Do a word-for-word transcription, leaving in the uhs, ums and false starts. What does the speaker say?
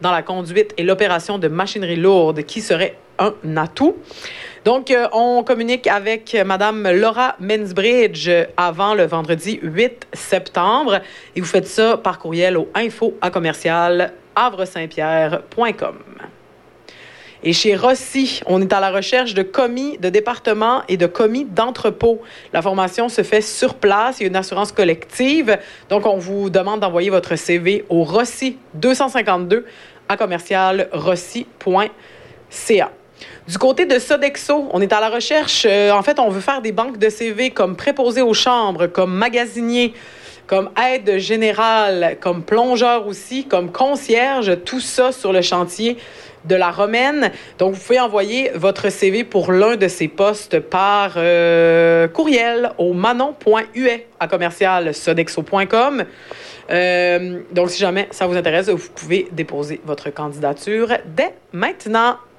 dans la conduite et l'opération de machinerie lourde qui serait un atout. Donc, euh, on communique avec Mme Laura Mansbridge avant le vendredi huit septembre et vous faites ça par courriel au info à commercial havre saint pierre point com. Et chez Rossi, on est à la recherche de commis de département et de commis d'entrepôt. La formation se fait sur place. Il y a une assurance collective. Donc, on vous demande d'envoyer votre C V au Rossi deux cent cinquante-deux à commercial rossi point c a. Du côté de Sodexo, on est à la recherche. Euh, en fait, on veut faire des banques de C V comme préposé aux chambres, comme magasinier, comme aide générale, comme plongeur aussi, comme concierge, tout ça sur le chantier de la Romaine. Donc, vous pouvez envoyer votre C V pour l'un de ces postes par euh, courriel au manon point huet à commercial sodexo point com. Euh, donc, si jamais ça vous intéresse, vous pouvez déposer votre candidature dès maintenant.